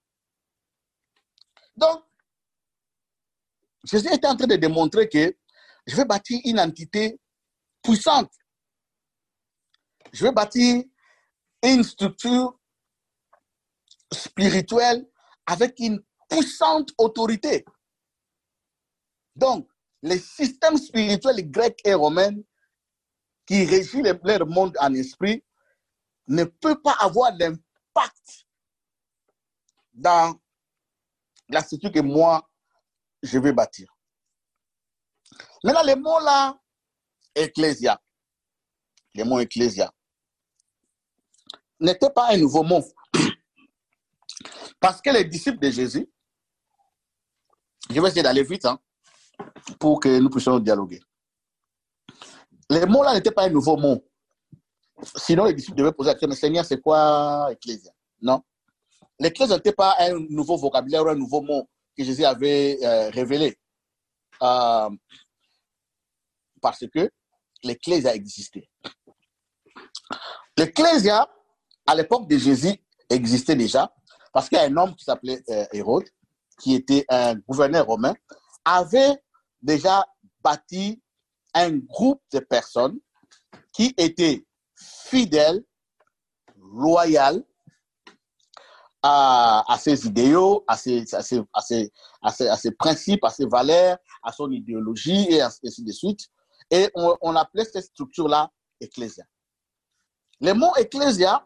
Donc, Jésus était en train de démontrer que je vais bâtir une entité puissante. Je vais bâtir une structure spirituelle avec une puissante autorité. Donc, les systèmes spirituels grecs et romains qui régissent leur monde en esprit ne peuvent pas avoir d'impact dans la structure que moi, je vais bâtir. Maintenant, le mot là, ecclésia, le mot ecclésia, n'était pas un nouveau mot. Parce que les disciples de Jésus, je vais essayer d'aller vite hein, pour que nous puissions dialoguer. Le mot là n'était pas un nouveau mot. Sinon, les disciples devaient poser la question, mais Seigneur, c'est quoi ecclésia? Non. L'ecclésia n'était pas un nouveau vocabulaire ou un nouveau mot que Jésus avait euh, révélé. Euh, parce que l'ecclésia existait. L'ecclésia, à l'époque de Jésus, existait déjà, parce qu'il y a un homme qui s'appelait euh, Hérode, qui était un gouverneur romain, avait déjà bâti un groupe de personnes qui étaient fidèles, loyales à, à ses idéaux, à ses, à, ses, à, ses, à, ses, à ses principes, à ses valeurs, à son idéologie, et ainsi de suite. Et on, on appelait cette structure-là ecclésia. Le mot ecclésia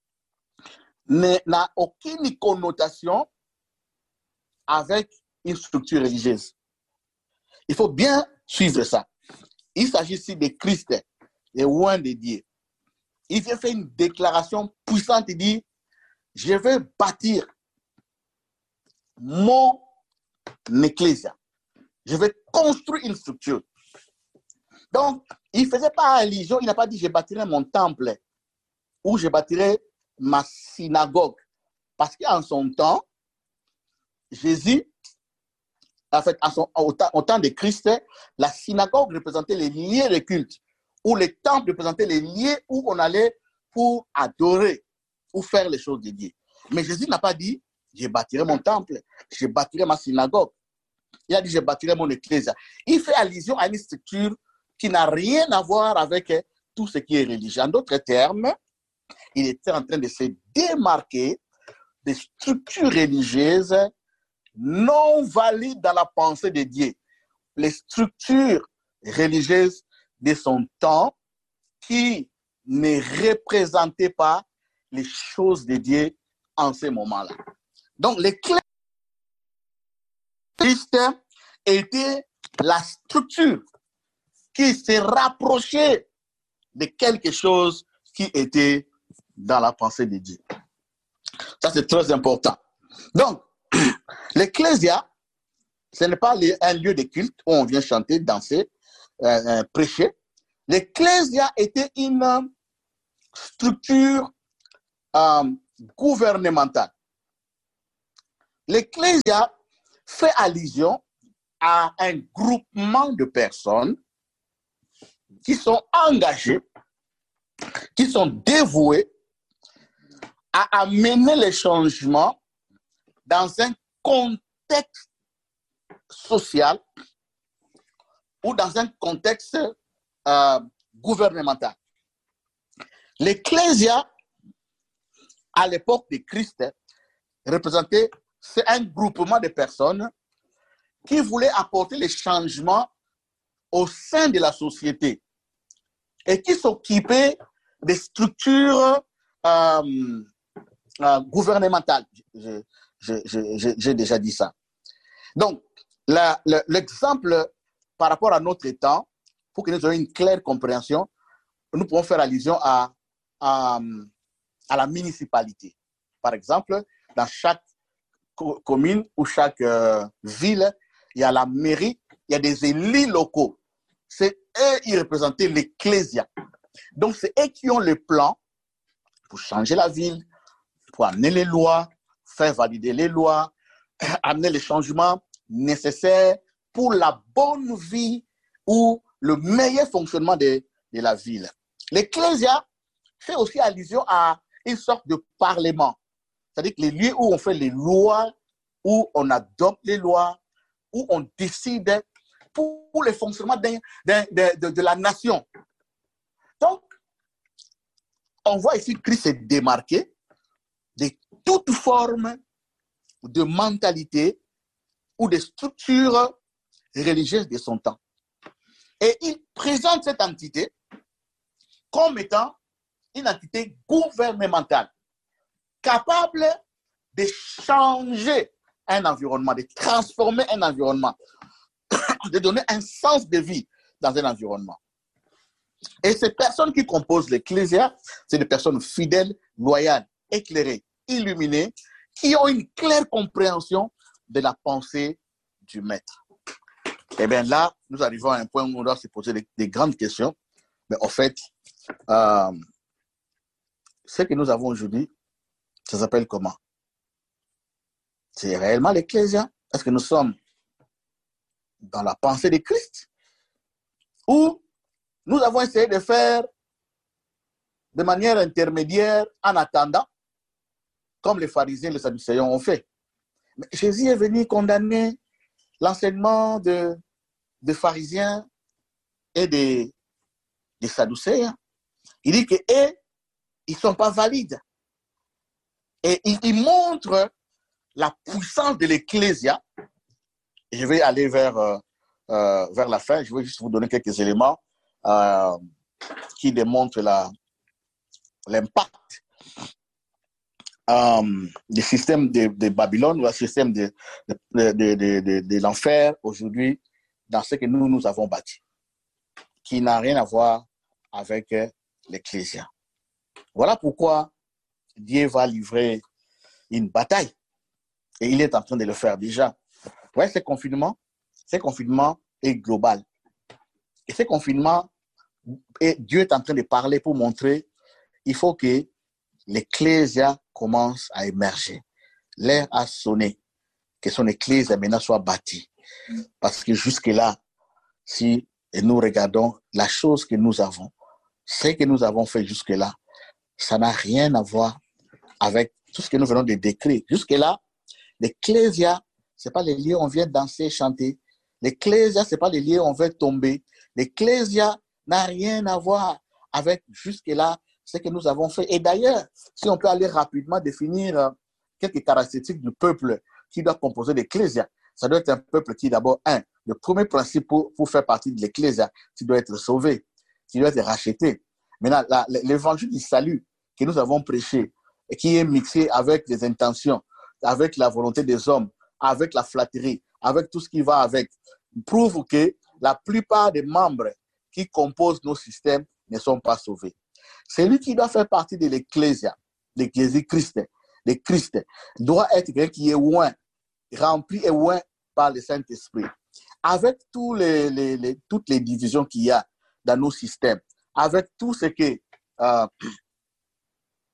n'a aucune connotation avec une structure religieuse. Il faut bien suivre ça. Il s'agit ici de Christ, et loin de Dieu. Il vient faire une déclaration puissante, il dit, je vais bâtir mon ecclésia. Je vais construire une structure. Donc, il ne faisait pas allusion, il n'a pas dit, je bâtirai mon temple ou je bâtirai ma synagogue. Parce qu'en son temps, Jésus, en fait, à son, au, temps, au temps de Christ, la synagogue représentait les lieux de culte, ou les temples représentaient les lieux où on allait pour adorer ou faire les choses de Dieu. Mais Jésus n'a pas dit, je bâtirai mon temple, je bâtirai ma synagogue. Il a dit, je bâtirai mon ecclésia. Il fait allusion à une structure qui n'a rien à voir avec tout ce qui est religieux. En d'autres termes, il était en train de se démarquer des structures religieuses non valides dans la pensée de Dieu. Les structures religieuses de son temps qui ne représentaient pas les choses de Dieu en ce moment-là. Donc, l'Église était la structure qui se rapprochait de quelque chose qui était dans la pensée de Dieu. Ça, c'est très important. Donc, l'Ecclésia, ce n'est pas un lieu de culte où on vient chanter, danser, euh, prêcher. L'Ecclésia était une structure euh, gouvernementale. L'Ecclésia fait allusion à un groupement de personnes qui sont engagées, qui sont dévouées à amener les changements dans un contexte social ou dans un contexte euh, gouvernemental. L'Ecclésia, à l'époque de Christ, représentait, c'est un groupement de personnes qui voulaient apporter les changements au sein de la société et qui s'occupaient des structures euh, euh, gouvernementales. Je, je, je, j'ai déjà dit ça. Donc, la, la, l'exemple par rapport à notre temps, pour que nous ayons une claire compréhension, nous pouvons faire allusion à, à, à la municipalité. Par exemple, dans chaque co- commune ou chaque euh, ville, il y a la mairie, il y a des élus locaux. C'est eux qui représentent l'Ecclésia. Donc, c'est eux qui ont le plan pour changer la ville, pour amener les lois, faire valider les lois, amener les changements nécessaires pour la bonne vie ou le meilleur fonctionnement de, de la ville. L'Ecclésia fait aussi allusion à une sorte de parlement. C'est-à-dire que les lieux où on fait les lois, où on adopte les lois, où on décide pour, pour le fonctionnement d'un, d'un, de, de, de la nation. Donc, on voit ici Christ se démarquer de toute forme de mentalité ou de structure religieuse de son temps. Et il présente cette entité comme étant une entité gouvernementale, capable de changer un environnement, de transformer un environnement, de donner un sens de vie dans un environnement. Et ces personnes qui composent l'Ecclésia, c'est des personnes fidèles, loyales, éclairées, illuminées, qui ont une claire compréhension de la pensée du Maître. Et bien là, nous arrivons à un point où on doit se poser des, des grandes questions. Mais en fait, euh, ce que nous avons aujourd'hui, ça s'appelle comment? C'est réellement l'Ecclésia? Est-ce que nous sommes dans la pensée de Christ? Ou nous avons essayé de faire de manière intermédiaire en attendant, comme les pharisiens et les sadducéens ont fait? Mais Jésus est venu condamner l'enseignement de, des pharisiens et des, des sadducéens. Il dit qu'eux, ils ne sont pas valides. Et il, il montre la puissance de l'Ecclésia. Je vais aller vers, euh, euh, vers la fin. Je vais juste vous donner quelques éléments euh, qui démontrent la, l'impact euh, du système de, de Babylone ou le système de, de, de, de, de, de l'enfer aujourd'hui dans ce que nous, nous avons bâti, qui n'a rien à voir avec l'Ecclésia. Voilà pourquoi Dieu va livrer une bataille. Et il est en train de le faire déjà. Vous voyez, ce confinement, ce confinement est global. Et ce confinement, et Dieu est en train de parler pour montrer il faut que l'Ecclésia commence à émerger. L'heure a sonné, que son Ecclésia maintenant soit bâtie. Parce que jusque-là, si nous regardons la chose que nous avons, ce que nous avons fait jusque-là, ça n'a rien à voir avec tout ce que nous venons de décrire. Jusque-là, l'Ecclésia, ce n'est pas les lieux où on vient danser, chanter. L'Ecclésia, ce n'est pas les lieux où on veut tomber. L'Ecclésia n'a rien à voir avec jusque-là ce que nous avons fait. Et d'ailleurs, si on peut aller rapidement définir quelques caractéristiques du peuple qui doit composer l'Ecclésia, ça doit être un peuple qui, d'abord, un, le premier principe pour, pour faire partie de l'Ecclésia, qui doit être sauvé, qui doit être racheté. Maintenant, la, l'évangile du salut que nous avons prêché et qui est mixé avec les intentions, avec la volonté des hommes, avec la flatterie, avec tout ce qui va avec, prouve que la plupart des membres qui composent nos systèmes ne sont pas sauvés. Celui qui doit faire partie de l'Ecclésia, l'Ecclésie Christ, le Christ, doit être quelqu'un qui est loin, rempli et loin par le Saint-Esprit. Avec tous les, les, les, toutes les divisions qu'il y a dans nos systèmes, avec tout ce que euh,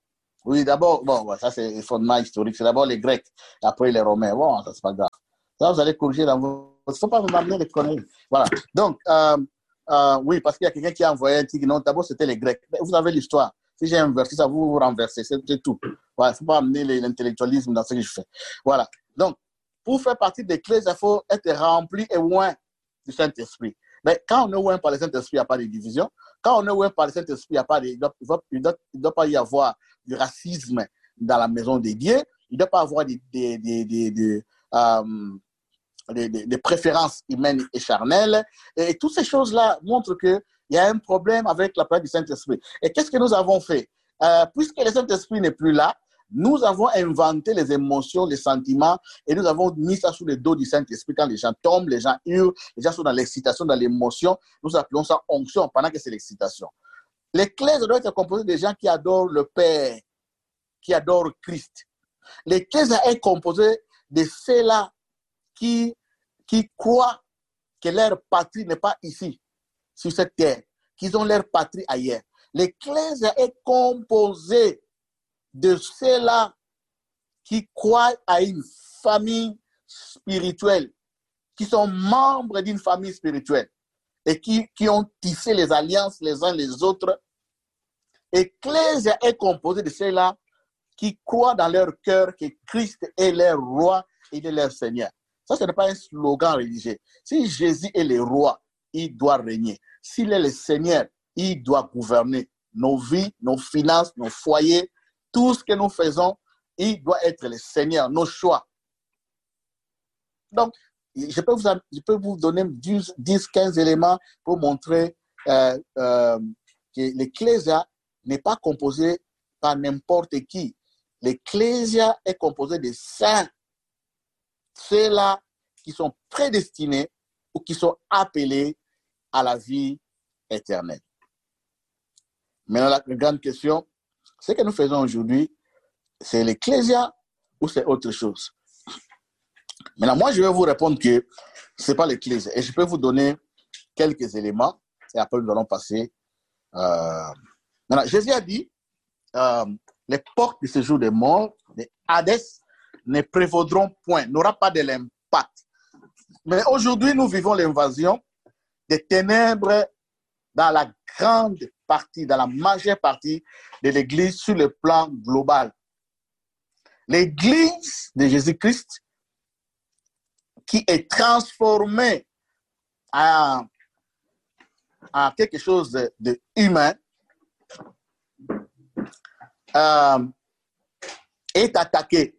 Oui, d'abord, bon, ça c'est le fondement historique. C'est d'abord les Grecs, après les Romains. Bon, ça c'est pas grave. Ça, vous allez corriger dans vos... Il ne faut pas vous m'amener les conneries. Voilà. Donc, euh, euh, oui, parce qu'il y a quelqu'un qui a envoyé un truc. Non, d'abord, c'était les Grecs. Mais vous avez l'histoire. Si j'ai inversé ça, vous vous renversez. C'est tout. Voilà. Il ne faut pas amener l'intellectualisme dans ce que je fais. Voilà. Donc, pour faire partie des clés, il faut être rempli et loin du Saint-Esprit. Mais quand on est loin par le Saint-Esprit, il n'y a pas de division. Quand on est loin par le Saint-Esprit, il n'y a pas de, il ne doit, doit pas y avoir du racisme dans la maison de Dieu. Il ne doit pas avoir des, des, des, des, des, euh, des, des, des préférences humaines et charnelles. Et, et toutes ces choses-là montrent qu'il y a un problème avec la présence du Saint-Esprit. Et qu'est-ce que nous avons fait? euh, Puisque le Saint-Esprit n'est plus là, nous avons inventé les émotions, les sentiments, et nous avons mis ça sous le dos du Saint-Esprit. Quand les gens tombent, les gens hurlent, les gens sont dans l'excitation, dans l'émotion, nous appelons ça onction pendant que c'est l'excitation. L'Église doit être composée de gens qui adorent le Père, qui adorent Christ. L'Église est composée de ceux-là qui, qui croient que leur patrie n'est pas ici, sur cette terre, qu'ils ont leur patrie ailleurs. L'Église est composée de ceux-là qui croient à une famille spirituelle, qui sont membres d'une famille spirituelle et qui, qui ont tissé les alliances les uns les autres. L'Église est composée de ceux-là qui croient dans leur cœur que Christ est leur roi et il est leur Seigneur. Ça, ce n'est pas un slogan religieux. Si Jésus est le roi, il doit régner. S'il est le Seigneur, il doit gouverner nos vies, nos finances, nos foyers, tout ce que nous faisons, il doit être le Seigneur, nos choix. Donc, je peux vous, je peux vous donner dix, quinze éléments pour montrer euh, euh, que l'Ecclésia n'est pas composée par n'importe qui. L'Ecclésia est composée de saints, ceux-là qui sont prédestinés ou qui sont appelés à la vie éternelle. Maintenant, la grande question, ce que nous faisons aujourd'hui, c'est l'Ecclésia ou c'est autre chose? Maintenant, moi, je vais vous répondre que ce n'est pas l'Ecclésia. Et je peux vous donner quelques éléments et après, nous allons passer. Euh... Maintenant, Jésus a dit, euh, les portes du séjour des morts, les Hadès, ne prévaudront point, n'aura pas de l'impact. Mais aujourd'hui, nous vivons l'invasion des ténèbres dans la grande partie, dans la majeure partie de l'Église sur le plan global. L'Église de Jésus-Christ qui est transformée en, en quelque chose de, de humain euh, est attaquée.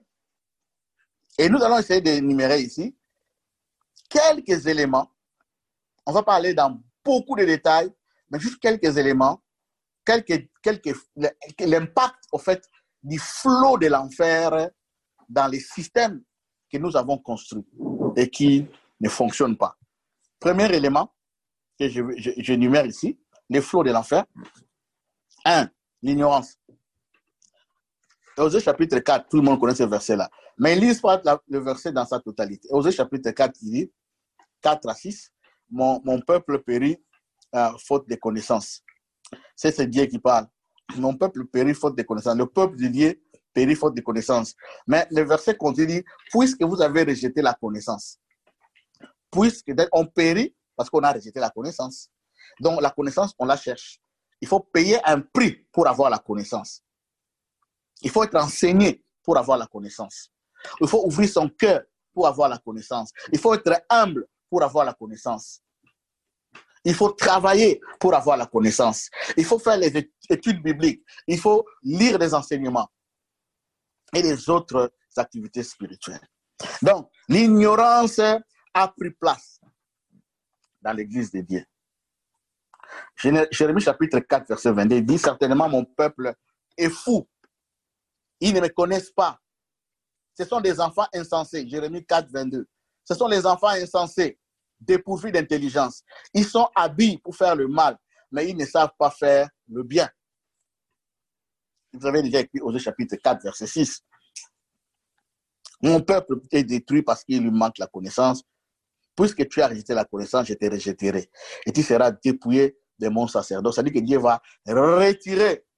Et nous allons essayer d'énumérer ici quelques éléments. On va parler dans beaucoup de détails, mais juste quelques éléments, quelques, quelques, l'impact au fait du flot de l'enfer dans les systèmes que nous avons construits et qui ne fonctionnent pas. Premier élément que je, je, je numère ici, les flots de l'enfer. Un, l'ignorance. Osée chapitre quatre, tout le monde connaît ce verset-là. Mais il lise pas la, le verset dans sa totalité. Osée chapitre quatre, il dit, quatre à six, mon, mon peuple périt euh, faute de connaissance. C'est ce Dieu qui parle. Mon peuple périt faute de connaissance. Le peuple de Dieu périt faute de connaissance. Mais le verset continue, puisque vous avez rejeté la connaissance. Puisque on périt parce qu'on a rejeté la connaissance. Donc la connaissance, on la cherche. Il faut payer un prix pour avoir la connaissance. Il faut être enseigné pour avoir la connaissance. Il faut ouvrir son cœur pour avoir la connaissance. Il faut être humble pour avoir la connaissance. Il faut travailler pour avoir la connaissance. Il faut faire les études bibliques. Il faut lire des enseignements et les autres activités spirituelles. Donc, l'ignorance a pris place dans l'Église de Dieu. Jérémie chapitre quatre, verset vingt-deux, dit « Certainement, mon peuple est fou. Ils ne me connaissent pas. Ce sont des enfants insensés. » Jérémie quatre, vingt-deux. Ce sont les enfants insensés, dépourvus d'intelligence. Ils sont habiles pour faire le mal, mais ils ne savent pas faire le bien. Vous avez déjà écrit Osée chapitre quatre, verset six. Mon peuple est détruit parce qu'il lui manque la connaissance. Puisque tu as rejeté la connaissance, je te rejetterai. Et tu seras dépouillé de mon sacerdoce. Ça dit que Dieu va retirer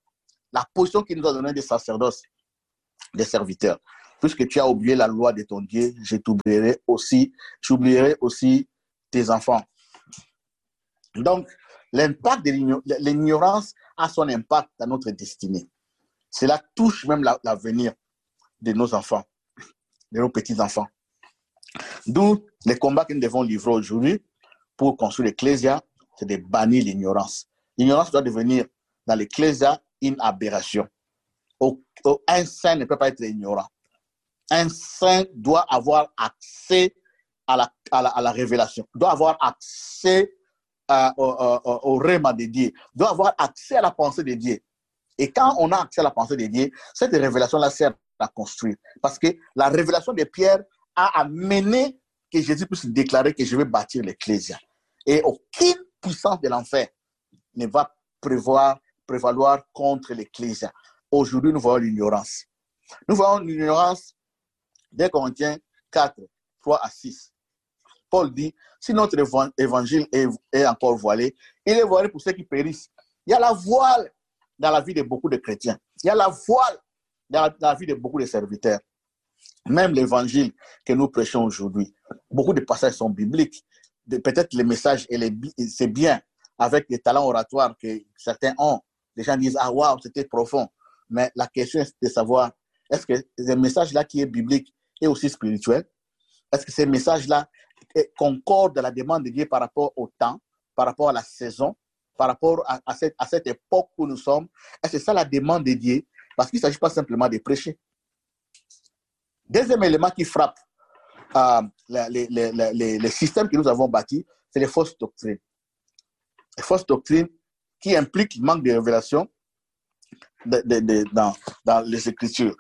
la position qu'il nous a donnée des sacerdoces, des serviteurs. Puisque tu as oublié la loi de ton Dieu, je t'oublierai aussi, j'oublierai aussi tes enfants. Donc, l'impact de l'ignorance a son impact dans notre destinée. Cela touche même l'avenir de nos enfants, de nos petits-enfants. D'où les combats que nous devons livrer aujourd'hui pour construire l'Ecclésia, c'est de bannir l'ignorance. L'ignorance doit devenir dans l'Ecclésia une aberration. Un saint ne peut pas être ignorant. Un saint doit avoir accès à la, à la, à la révélation, doit avoir accès à, au, au, au réma de Dieu, doit avoir accès à la pensée de Dieu. Et quand on a accès à la pensée de Dieu, cette révélation-là sert à construire. Parce que la révélation de Pierre a amené que Jésus puisse déclarer que je vais bâtir l'Ecclésia. Et aucune puissance de l'enfer ne va prévoir, prévaloir contre l'Ecclésia. Aujourd'hui, nous voyons l'ignorance. Nous voyons l'ignorance dès Corinthiens quatre, trois à six. Paul dit, si notre évangile est, est encore voilé, il est voilé pour ceux qui périssent. Il y a la voile dans la vie de beaucoup de chrétiens. Il y a la voile dans la, dans la vie de beaucoup de serviteurs. Même l'évangile que nous prêchons aujourd'hui, beaucoup de passages sont bibliques. Peut-être le message, c'est bien, avec les talents oratoires que certains ont. Les gens disent, ah waouh, c'était profond. Mais la question est de savoir, est-ce que ce message-là qui est biblique est aussi spirituel? Est-ce que ce message-là concorde à la demande de Dieu par rapport au temps, par rapport à la saison, par rapport à, à, cette, à cette époque où nous sommes? Est-ce que c'est ça la demande de Dieu? Parce qu'il ne s'agit pas simplement de prêcher. Deuxième élément qui frappe euh, les, les, les, les, les systèmes que nous avons bâtis, c'est les fausses doctrines. Les fausses doctrines qui impliquent le manque de révélation de, de, de, dans, dans les Écritures.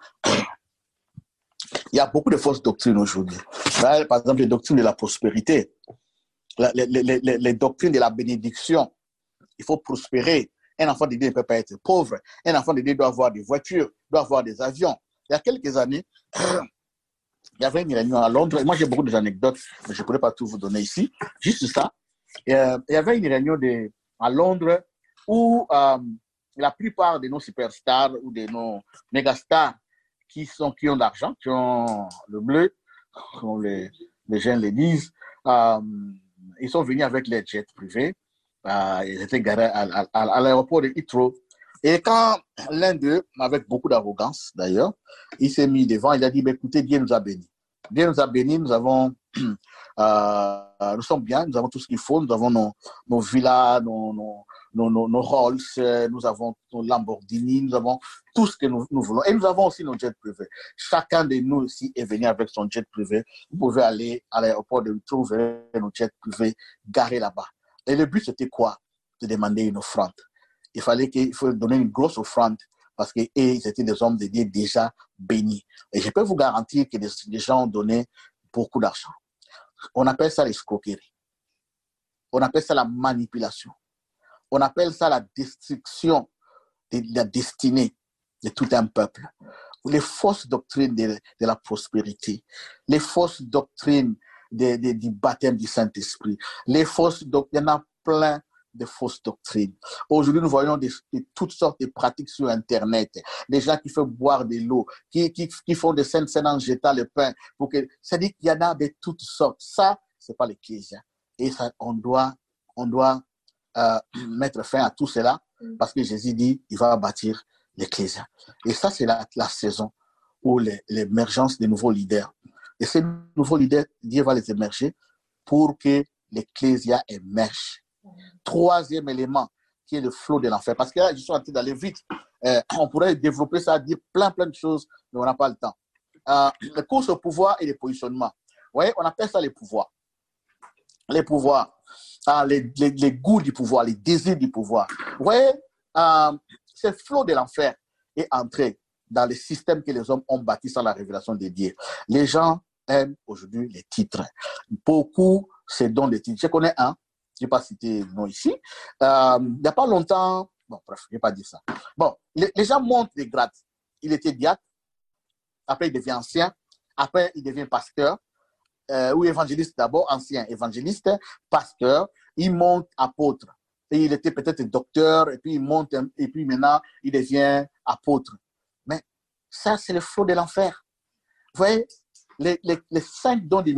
Il y a beaucoup de fausses doctrines aujourd'hui. Par exemple, les doctrines de la prospérité, les, les, les, les doctrines de la bénédiction. Il faut prospérer. Un enfant de Dieu ne peut pas être pauvre. Un enfant de Dieu doit avoir des voitures, doit avoir des avions. Il y a quelques années, il y avait une réunion à Londres. Moi, j'ai beaucoup d'anecdotes, mais je ne pourrais pas tout vous donner ici. Juste ça. Et, euh, il y avait une réunion de, à Londres où euh, la plupart de nos superstars ou de nos mégastars qui, sont, qui ont de l'argent, qui ont le bleu, comme les, les jeunes le disent, euh, ils sont venus avec les jets privés. Euh, ils étaient garés à, à, à, à l'aéroport de Heathrow. Et quand l'un d'eux, avec beaucoup d'arrogance d'ailleurs, il s'est mis devant, il a dit, écoutez, Dieu nous a bénis. Dieu nous a bénis, nous avons, euh, nous sommes bien, nous avons tout ce qu'il faut, nous avons nos, nos villas, nos, nos, nos, nos, nos Rolls, nous avons nos Lamborghini, nous avons tout ce que nous, nous voulons. Et nous avons aussi nos jets privés. Chacun de nous ici est venu avec son jet privé. Vous pouvez aller à l'aéroport de trouver nos jets privés garés là-bas. Et le but, c'était quoi? De demander une offrande. Il fallait qu'il faut donner une grosse offrande parce qu'ils étaient des hommes de Dieu déjà bénis. Et je peux vous garantir que les gens ont donné beaucoup d'argent. On appelle ça l'escroquerie. On appelle ça la manipulation. On appelle ça la destruction de la destinée de tout un peuple. Les fausses doctrines de, de la prospérité, les fausses doctrines de, de, du baptême du Saint-Esprit, les fausses doctrines, il y en a plein de fausses doctrines. Aujourd'hui, nous voyons des, de toutes sortes de pratiques sur Internet. Des gens qui font boire de l'eau, qui, qui, qui font des scènes scènes en jetant le pain. Pour que, c'est-à-dire qu'il y en a de toutes sortes. Ça, c'est pas l'Ecclésia. Et ça, on doit, on doit euh, mettre fin à tout cela parce que Jésus dit, il va bâtir l'Ecclésia. Et ça, c'est la, la saison où l'émergence des nouveaux leaders. Et ces nouveaux leaders, Dieu va les émerger pour que l'Ecclésia émerge. Troisième élément, qui est le flot de l'enfer. Parce que là, je suis en train d'aller vite. Euh, on pourrait développer ça, dire plein, plein de choses, mais on n'a pas le temps. Euh, les courses au pouvoir et les positionnements. Vous voyez, on appelle ça les pouvoirs. Les pouvoirs. Euh, les, les, les goûts du pouvoir, les désirs du pouvoir. Vous voyez, euh, ce flot de l'enfer est entré dans les systèmes que les hommes ont bâtis sans la révélation de Dieu. Les gens aiment aujourd'hui les titres. Beaucoup se donnent des titres. Je connais un. Je n'ai pas cité le nom ici. Euh, il n'y a pas longtemps, bon, bref, je ne vais pas dire ça. Bon, les, les gens montent des grades. Il était diacre, après il devient ancien, après il devient pasteur, euh, ou évangéliste d'abord, ancien évangéliste, pasteur, il monte apôtre. et il était peut-être docteur, et puis il monte, et puis maintenant, il devient apôtre. Mais ça, c'est le flot de l'enfer. Vous voyez, les, les, les cinq dons du